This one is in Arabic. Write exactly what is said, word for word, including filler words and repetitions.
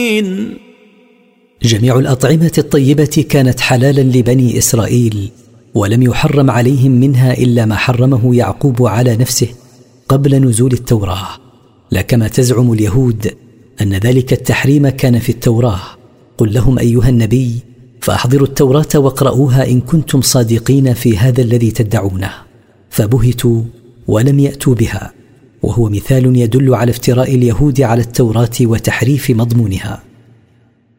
جميع الأطعمة الطيبة كانت حلالا لبني إسرائيل، ولم يحرم عليهم منها إلا ما حرمه يعقوب على نفسه قبل نزول التوراة، لا كما تزعم اليهود أن ذلك التحريم كان في التوراة. قل لهم أيها النبي فأحضروا التوراة واقرؤوها إن كنتم صادقين في هذا الذي تدعونه. فبهتوا ولم يأتوا بها، وهو مثال يدل على افتراء اليهود على التوراة وتحريف مضمونها.